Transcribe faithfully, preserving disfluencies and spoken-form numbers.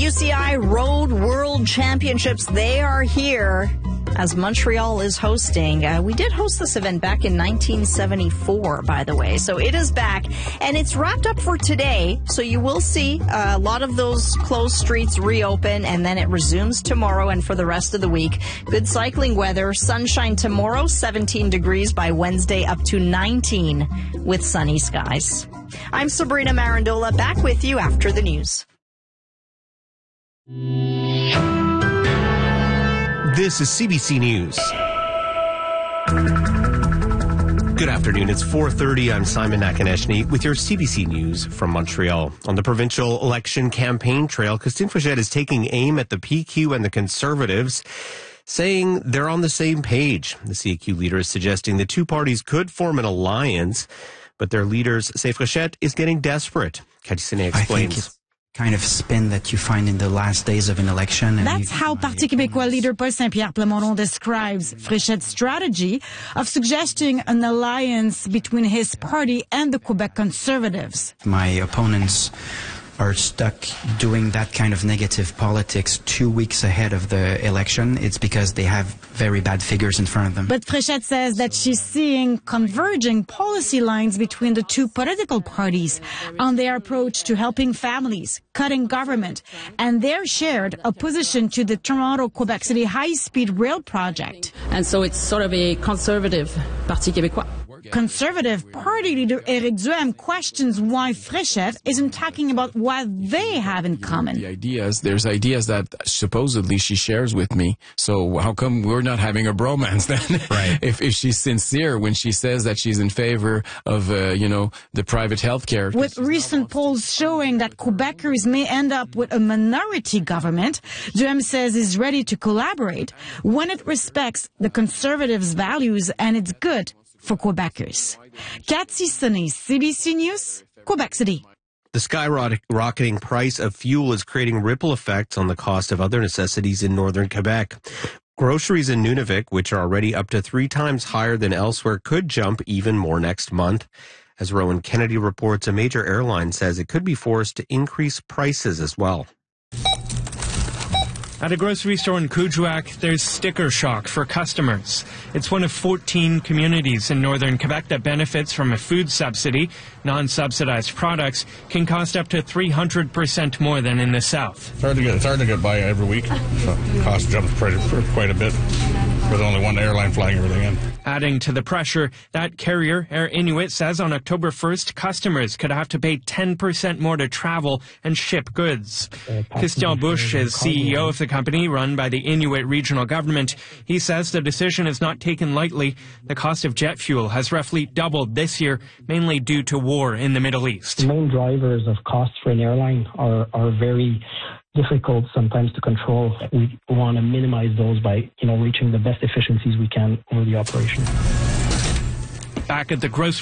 W C I Road World Championships, they are here as Montreal is hosting. Uh, we did host this event back in nineteen seventy-four, by the way, so it is back, and it's wrapped up for today, so you will see uh, a lot of those closed streets reopen, and then it resumes tomorrow and for the rest of the week. Good cycling weather, sunshine tomorrow, seventeen degrees by Wednesday, up to nineteen with sunny skies. I'm Sabrina Marandola, back with you after the news. This is C B C News. Good afternoon. It's four thirty. I'm Simon Nakaneshny with your C B C News from Montreal. On the provincial election campaign trail, Christine Fréchette is taking aim at the P Q and the Conservatives, saying they're on the same page. The C A Q leader is suggesting the two parties could form an alliance, but their leaders say Fréchette is getting desperate. Cathy Sine explains. Kind of spin that you find in the last days of an election. And That's how Parti Québécois leader Paul Saint-Pierre Plamondon describes Fréchette's strategy of suggesting an alliance between his party and the Quebec Conservatives. My opponents are stuck doing that kind of negative politics two weeks ahead of the election. It's because they have very bad figures in front of them. But Fréchette says that she's seeing converging policy lines between the two political parties on their approach to helping families, cutting government, and their shared opposition to the Toronto-Quebec City high-speed rail project. And so it's sort of a conservative Parti Québécois. Conservative Party leader Éric Duhaime questions why Fréchette isn't talking about what they have in common. The ideas, there's ideas that supposedly she shares with me. So how come we're not having a bromance then? Right. if, if she's sincere when she says that she's in favor of, uh, you know, the private health care. With recent polls showing that Quebecers may end up with a minority government, Duhaime says he's ready to collaborate when it respects the Conservatives' values and it's good for Quebecers. Cathy Sine, C B C News, Quebec City. The skyrocketing price of fuel is creating ripple effects on the cost of other necessities in northern Quebec. Groceries in Nunavik, which are already up to three times higher than elsewhere, could jump even more next month. As Rowan Kennedy reports, a major airline says it could be forced to increase prices as well. At a grocery store in Kuujjuaq, there's sticker shock for customers. It's one of fourteen communities in northern Quebec that benefits from a food subsidy. Non-subsidized products can cost up to three hundred percent more than in the south. It's hard to get, it's hard to get by every week. So the cost jumps quite a, quite a bit with only one airline flying everything in. Adding to the pressure, that carrier, Air Inuit, says on October first, customers could have to pay ten percent more to travel and ship goods. Christian Bush is C E O of the company run by the Inuit regional government. He says the decision is not taken lightly. The cost of jet fuel has roughly doubled this year, mainly due to war in the Middle East. The main drivers of costs for an airline are, are very difficult sometimes to control. We want to minimize those by, you know, reaching the best efficiencies we can over the operation. Back at the grocery